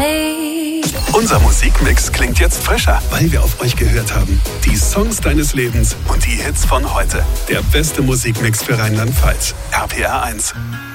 me. Unser Musikmix klingt jetzt frischer, weil wir auf euch gehört haben. Die Songs deines Lebens und die Hits von heute. Der beste Musikmix für Rheinland-Pfalz. RPR 1.